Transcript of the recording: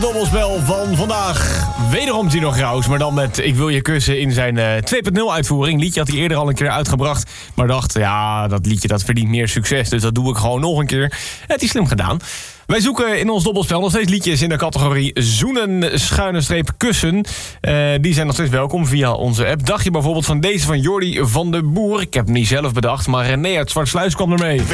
Dobbelspel van vandaag. Wederom Gino Graus, maar dan met Ik wil je kussen in zijn 2.0 uitvoering. Liedje had hij eerder al een keer uitgebracht. Maar dacht, ja, dat liedje dat verdient meer succes. Dus dat doe ik gewoon nog een keer. Het is slim gedaan. Wij zoeken in ons dobbelspel nog steeds liedjes in de categorie zoenen-kussen. Die zijn nog steeds welkom via onze app. Dacht je bijvoorbeeld van deze van Jordi van de Boer? Ik heb hem niet zelf bedacht, maar René uit Zwartsluis kwam ermee.